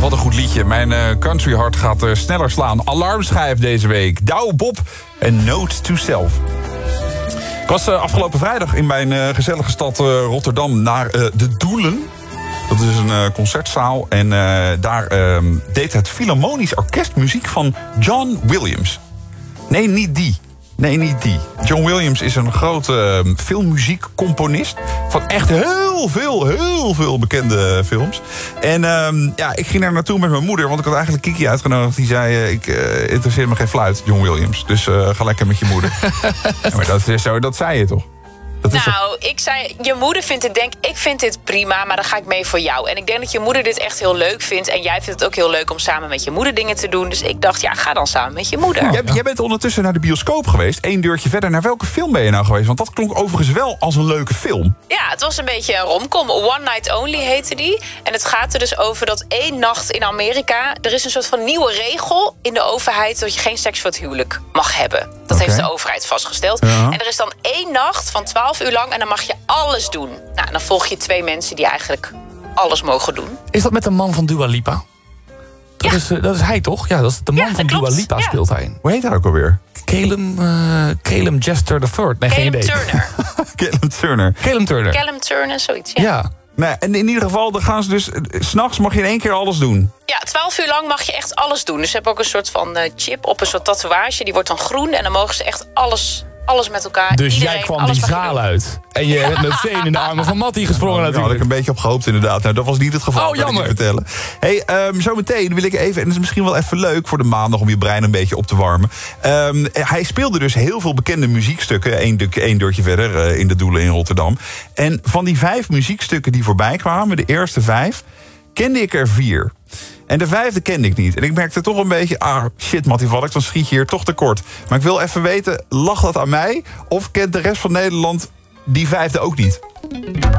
wat een goed liedje. Mijn country hart gaat sneller slaan. Alarmschijf deze week. Douwe Bob en Note to Self. Ik was afgelopen vrijdag in mijn gezellige stad Rotterdam naar De Doelen. Dat is een concertzaal. En daar deed het Philharmonisch Orkest muziek van John Williams. Nee, niet die. John Williams is een grote filmmuziekcomponist van echt heel veel bekende films. En ik ging daar naartoe met mijn moeder, want ik had eigenlijk Kiki uitgenodigd. Die zei, ik interesseer me geen fluit, John Williams. Dus ga lekker met je moeder. Ja, maar dat is zo, dat zei je toch? Ik zei, je moeder vindt het ik vind dit prima, maar dan ga ik mee voor jou. En ik denk dat je moeder dit echt heel leuk vindt. En jij vindt het ook heel leuk om samen met je moeder dingen te doen. Dus ik dacht, ga dan samen met je moeder. Jij bent ondertussen naar de bioscoop geweest. 1 deurtje verder. Naar welke film ben je nou geweest? Want dat klonk overigens wel als een leuke film. Ja, het was een beetje een romcom. One Night Only heette die. En het gaat er dus over dat 1 nacht in Amerika... er is een soort van nieuwe regel in de overheid... dat je geen seks voor het huwelijk mag hebben. Dat heeft de overheid vastgesteld. Ja. En er is dan 1 nacht van 12 uur lang... en dan mag je alles doen. Nou, en dan volg je 2 mensen die eigenlijk alles mogen doen. Is dat met de man van Dua Lipa? Dat is hij toch? Ja, dat is de man van Dua Lipa speelt hij. Hoe heet hij ook alweer? Calum Jester III. Nee, geen idee. Callum Turner, zoiets, ja. Nou, en in ieder geval, dan gaan ze dus... 's nachts mag je in 1 keer alles doen. Ja, 12 uur lang mag je echt alles doen. Dus ze hebben ook een soort van chip op een soort tatoeage. Die wordt dan groen en dan mogen ze echt alles met elkaar. Dus jij kwam die zaal uit. En je bent meteen in de armen van Mattie gesprongen natuurlijk. Daar had ik een beetje op gehoopt inderdaad. Nou, dat was niet het geval. Oh, jammer. Vertellen. Hey, zometeen wil ik even... en dat is misschien wel even leuk voor de maandag... om je brein een beetje op te warmen. Hij speelde dus heel veel bekende muziekstukken... 1 deurtje verder in De Doelen in Rotterdam. En van die 5 muziekstukken die voorbij kwamen... de eerste 5, kende ik er 4. En de 5e kende ik niet. En ik merkte toch een beetje... shit, Mattie Valk, dan schiet je hier toch tekort. Maar ik wil even weten, lag dat aan mij? Of kent de rest van Nederland die 5e ook niet?